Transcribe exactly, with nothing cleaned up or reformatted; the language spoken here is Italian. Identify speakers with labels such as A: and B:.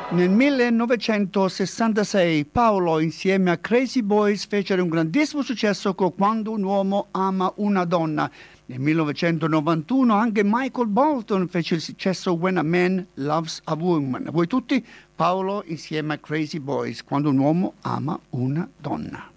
A: Nel millenovecentosessantasei Paolo insieme a Crazy Boys fecero un grandissimo successo con Quando un uomo ama una donna. Nel millenovecentonovantuno anche Michael Bolton fece il successo When a Man Loves a Woman. A voi tutti, Paolo insieme a Crazy Boys, Quando un uomo ama una donna.